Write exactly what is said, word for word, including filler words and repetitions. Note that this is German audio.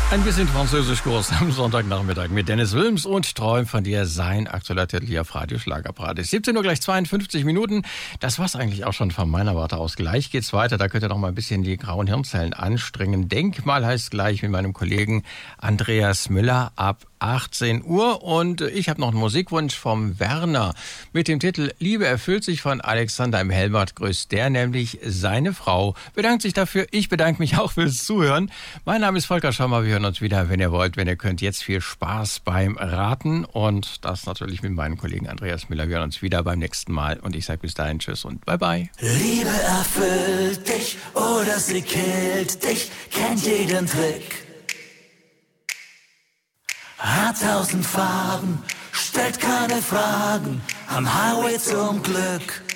Ein bisschen Französischkurs am Sonntagnachmittag mit Dennis Wilms und Träum von dir, sein aktueller Titel hier auf Radio Schlagerparade. siebzehn Uhr gleich zweiundfünfzig Minuten. Das war's eigentlich auch schon von meiner Warte aus. Gleich geht's weiter. Da könnt ihr noch mal ein bisschen die grauen Hirnzellen anstrengen. Denkmal heißt gleich mit meinem Kollegen Andreas Müller ab achtzehn Uhr. Und ich habe noch einen Musikwunsch vom Werner mit dem Titel Liebe erfüllt sich von Alexander im Helmert. Grüßt der, nämlich seine Frau. Bedankt sich dafür. Ich bedanke mich auch fürs Zuhören. Mein Name ist Volker Schaumer. Wir hören uns wieder, wenn ihr wollt, wenn ihr könnt. Jetzt viel Spaß beim Raten und das natürlich mit meinem Kollegen Andreas Müller. Wir hören uns wieder beim nächsten Mal und ich sage bis dahin Tschüss und bye bye. Liebe erfüllt dich oder sie killt dich, kennt jeden Trick. Hat tausend Farben, stellt keine Fragen, am Highway zum Glück.